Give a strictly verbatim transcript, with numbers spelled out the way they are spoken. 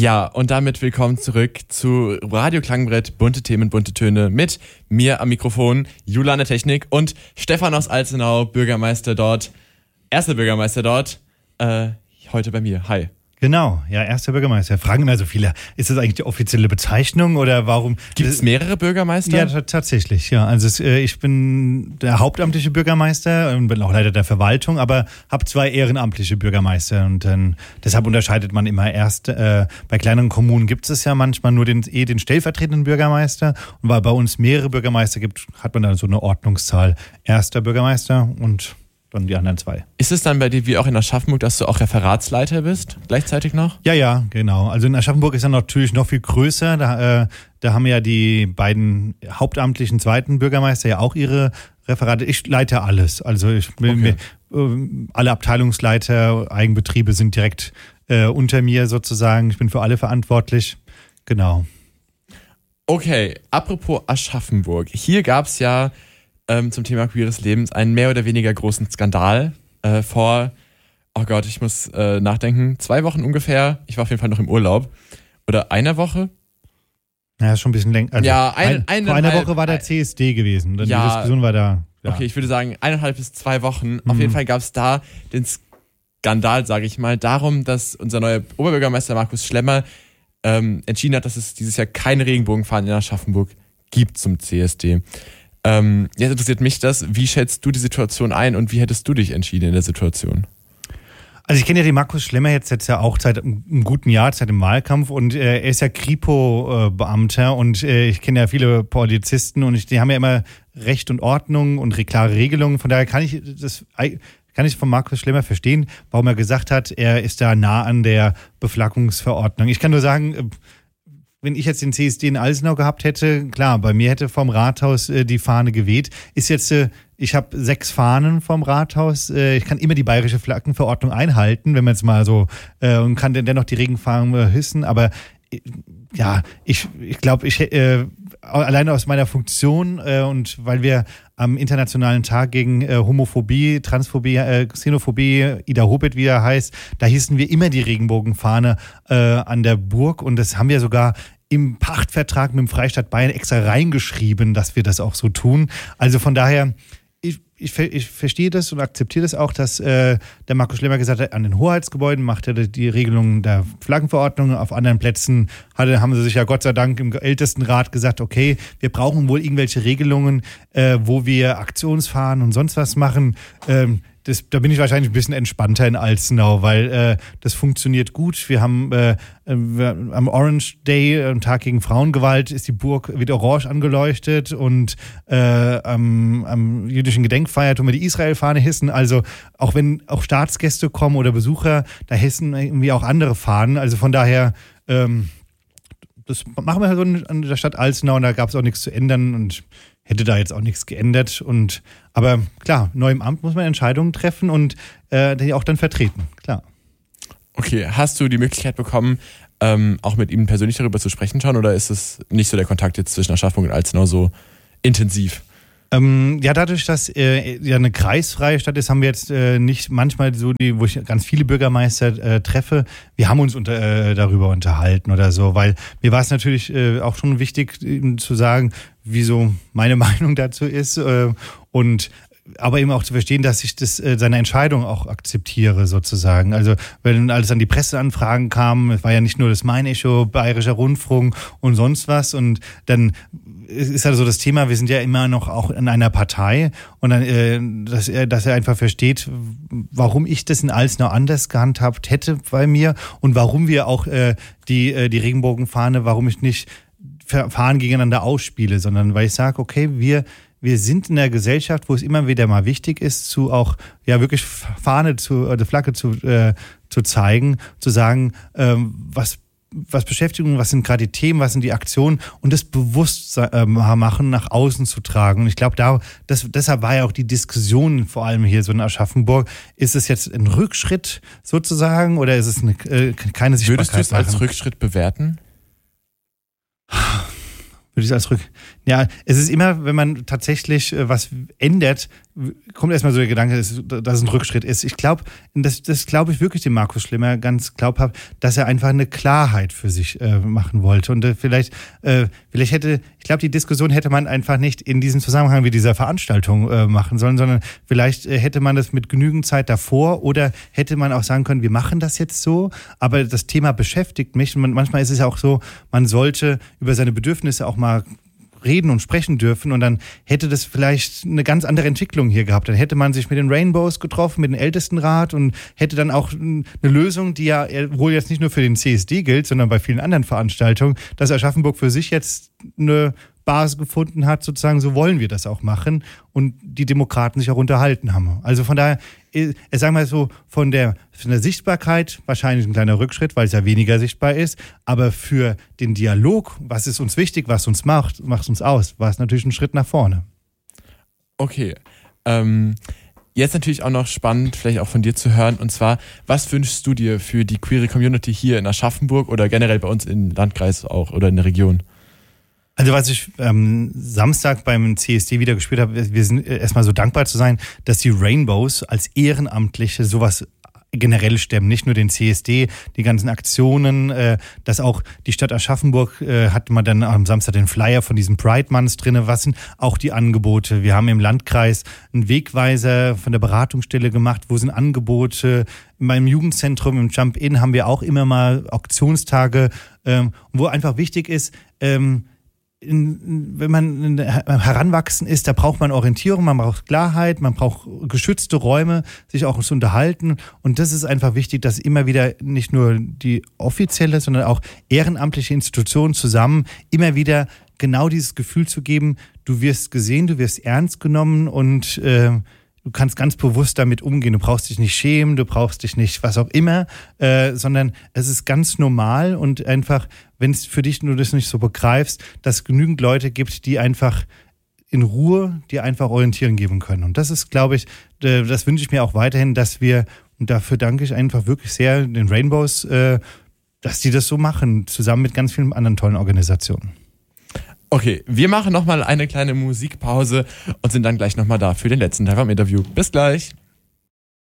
Ja, und damit willkommen zurück zu Radio Klangbrett, bunte Themen, bunte Töne mit mir am Mikrofon, Jula an der Technik und Stefan aus Alzenau, Bürgermeister dort, erster Bürgermeister dort, äh, heute bei mir. Hi. Genau, ja, erster Bürgermeister. Fragen immer so viele, ist das eigentlich die offizielle Bezeichnung oder warum? Gibt es mehrere Bürgermeister? Ja, t- tatsächlich, ja. Also es, äh, ich bin der hauptamtliche Bürgermeister und bin auch Leiter der Verwaltung, aber habe zwei ehrenamtliche Bürgermeister und äh, deshalb unterscheidet man immer erst, äh, bei kleineren Kommunen gibt es ja manchmal nur den, eh den stellvertretenden Bürgermeister und weil bei uns mehrere Bürgermeister gibt, hat man dann so eine Ordnungszahl. Erster Bürgermeister und dann die anderen zwei. Ist es dann bei dir wie auch in Aschaffenburg, dass du auch Referatsleiter bist, gleichzeitig noch? Ja, ja, genau. Also in Aschaffenburg ist er natürlich noch viel größer. Da, äh, da haben ja die beiden hauptamtlichen zweiten Bürgermeister ja auch ihre Referate. Ich leite alles. Also ich will Okay. mir, äh, alle Abteilungsleiter, Eigenbetriebe sind direkt äh, unter mir sozusagen. Ich bin für alle verantwortlich. Genau. Okay, apropos Aschaffenburg. Hier gab es ja ähm, zum Thema queeres Lebens einen mehr oder weniger großen Skandal äh, vor, oh Gott, ich muss äh, nachdenken, zwei Wochen ungefähr. Ich war auf jeden Fall noch im Urlaub. Oder einer Woche? Ja, schon ein bisschen länger. Also Ja, ein- ein, vor einer eineinhalb- Woche war der C S D gewesen. Dann Ja. die Diskussion war da. Ja. Okay, ich würde sagen eineinhalb bis zwei Wochen. Auf Mhm. jeden Fall gab es da den Skandal, sage ich mal, darum, dass unser neuer Oberbürgermeister Markus Schlemmer ähm, entschieden hat, dass es dieses Jahr keine Regenbogenfahnen in Aschaffenburg gibt zum C S D. Ähm, jetzt interessiert mich das, wie schätzt du die Situation ein und wie hättest du dich entschieden in der Situation? Also ich kenne ja den Markus Schlemmer jetzt, jetzt ja auch seit einem guten Jahr, seit dem Wahlkampf und äh, er ist ja Kripo-Beamter und äh, ich kenne ja viele Polizisten und ich, die haben ja immer Recht und Ordnung und klare Regelungen. Von daher kann ich das kann ich von Markus Schlemmer verstehen, warum er gesagt hat, er ist da nah an der Beflaggungsverordnung. Ich kann nur sagen, wenn ich jetzt den C S D in Alzenau gehabt hätte, klar, bei mir hätte vom Rathaus äh, die Fahne geweht. Ist jetzt, äh, ich habe sechs Fahnen vom Rathaus. Äh, ich kann immer die bayerische Flaggenverordnung einhalten, wenn man jetzt mal so, äh, und kann dann dennoch die Regenfahnen äh, hissen. Aber äh, ja, ich ich glaube, ich äh, alleine aus meiner Funktion äh, und weil wir am Internationalen Tag gegen äh, Homophobie, Transphobie, äh, Xenophobie, Ida Hobet, wie er heißt, da hießen wir immer die Regenbogenfahne äh, an der Burg und das haben wir sogar im Pachtvertrag mit dem Freistaat Bayern extra reingeschrieben, dass wir das auch so tun. Also von daher, ich, ich, ich verstehe das und akzeptiere das auch, dass äh, der Markus Schlemmer gesagt hat, an den Hoheitsgebäuden macht er die Regelungen der Flaggenverordnung, auf anderen Plätzen hatte, haben sie sich ja Gott sei Dank im Ältestenrat gesagt, okay, wir brauchen wohl irgendwelche Regelungen, äh, wo wir Aktionsfahren und sonst was machen. Ähm, Das, da bin ich wahrscheinlich ein bisschen entspannter in Alzenau, weil äh, das funktioniert gut. Wir haben äh, wir, am Orange Day, am Tag gegen Frauengewalt, ist die Burg wieder orange angeleuchtet und äh, am, am jüdischen Gedenkfeier tun wir die Israel-Fahne hissen. Also auch wenn auch Staatsgäste kommen oder Besucher, da hissen irgendwie auch andere Fahnen. Also von daher, ähm, das machen wir so in der Stadt Alzenau und da gab es auch nichts zu ändern und hätte da jetzt auch nichts geändert. Und aber klar, neu im Amt muss man Entscheidungen treffen und äh, die auch dann vertreten, klar. Okay, hast du die Möglichkeit bekommen, ähm, auch mit ihm persönlich darüber zu sprechen schon, oder ist es nicht so der Kontakt jetzt zwischen Aschaffenburg und Alzenau so intensiv? Ähm, ja, dadurch, dass äh, ja eine kreisfreie Stadt ist, haben wir jetzt äh, nicht manchmal so die, wo ich ganz viele Bürgermeister äh, treffe. Wir haben uns unter, äh, darüber unterhalten oder so, weil mir war es natürlich äh, auch schon wichtig, ihm zu sagen, wie so meine Meinung dazu ist äh, und aber eben auch zu verstehen, dass ich das äh, seine Entscheidung auch akzeptiere sozusagen. Also wenn alles an die Presseanfragen kam, es war ja nicht nur das Main-Echo, Bayerischer Rundfunk und sonst was und dann ist ja so das Thema, wir sind ja immer noch auch in einer Partei und dann, äh, dass er, dass er einfach versteht, warum ich das in Alzenau anders gehandhabt hätte bei mir und warum wir auch äh, die, äh, die Regenbogenfahne, warum ich nicht Fahnen gegeneinander ausspiele, sondern weil ich sage, okay, wir Wir sind in der Gesellschaft, wo es immer wieder mal wichtig ist, zu auch ja wirklich Fahne zu oder Flagge zu äh, zu zeigen, zu sagen, ähm, was was Beschäftigung, was sind gerade die Themen, was sind die Aktionen und das bewusst äh, machen, nach außen zu tragen. Und ich glaube, da das, deshalb war ja auch die Diskussion vor allem hier so in Aschaffenburg, ist es jetzt ein Rückschritt sozusagen oder ist es eine, äh, keine Sichtbarkeit? Würdest du es als Rückschritt bewerten? Würde ich als Rück. Ja, es ist immer, wenn man tatsächlich was ändert, kommt erstmal so der Gedanke, dass, dass es ein Rückschritt ist. Ich glaube, das, das glaube ich wirklich dem Markus Schlemmer ganz glaubhaft, dass er einfach eine Klarheit für sich äh, machen wollte. Und äh, vielleicht, äh, vielleicht hätte, ich glaube, die Diskussion hätte man einfach nicht in diesem Zusammenhang wie dieser Veranstaltung äh, machen sollen, sondern vielleicht äh, hätte man das mit genügend Zeit davor oder hätte man auch sagen können, wir machen das jetzt so, aber das Thema beschäftigt mich. Und man, manchmal ist es ja auch so, man sollte über seine Bedürfnisse auch mal reden und sprechen dürfen und dann hätte das vielleicht eine ganz andere Entwicklung hier gehabt. Dann hätte man sich mit den Rainbows getroffen, mit dem Ältestenrat und hätte dann auch eine Lösung, die ja wohl jetzt nicht nur für den C S D gilt, sondern bei vielen anderen Veranstaltungen, dass Aschaffenburg für sich jetzt eine Basis gefunden hat, sozusagen, so wollen wir das auch machen und die Demokraten sich auch unterhalten haben. Also von daher, ich sage mal so, von der, von der Sichtbarkeit wahrscheinlich ein kleiner Rückschritt, weil es ja weniger sichtbar ist, aber für den Dialog, was ist uns wichtig, was uns macht, macht uns aus, war es natürlich ein Schritt nach vorne. Okay, ähm, jetzt natürlich auch noch spannend, vielleicht auch von dir zu hören, und zwar, was wünschst du dir für die queere Community hier in Aschaffenburg oder generell bei uns im Landkreis auch oder in der Region? Also was ich ähm, Samstag beim C S D wieder gespürt habe, wir sind erstmal so dankbar zu sein, dass die Rainbows als Ehrenamtliche sowas generell stemmen, nicht nur den C S D, die ganzen Aktionen, äh, dass auch die Stadt Aschaffenburg äh, hat man dann am Samstag den Flyer von diesen Pride Months drin. Was sind auch die Angebote? Wir haben im Landkreis einen Wegweiser von der Beratungsstelle gemacht, wo sind Angebote? In meinem Jugendzentrum im Jump-In haben wir auch immer mal Auktionstage, ähm, wo einfach wichtig ist, ähm, In, wenn man heranwachsen ist, da braucht man Orientierung, man braucht Klarheit, man braucht geschützte Räume, sich auch zu unterhalten. Und das ist einfach wichtig, dass immer wieder nicht nur die offizielle, sondern auch ehrenamtliche Institutionen zusammen immer wieder genau dieses Gefühl zu geben, du wirst gesehen, du wirst ernst genommen und äh, du kannst ganz bewusst damit umgehen. Du brauchst dich nicht schämen, du brauchst dich nicht was auch immer, äh, sondern es ist ganz normal und einfach, wenn es für dich nur das nicht so begreifst, dass es genügend Leute gibt, die einfach in Ruhe dir einfach Orientierung geben können. Und das ist, glaube ich, äh, das wünsche ich mir auch weiterhin, dass wir, und dafür danke ich einfach wirklich sehr den Rainbows, äh, dass die das so machen, zusammen mit ganz vielen anderen tollen Organisationen. Okay, wir machen nochmal eine kleine Musikpause und sind dann gleich nochmal da für den letzten Teil vom Interview. Bis gleich.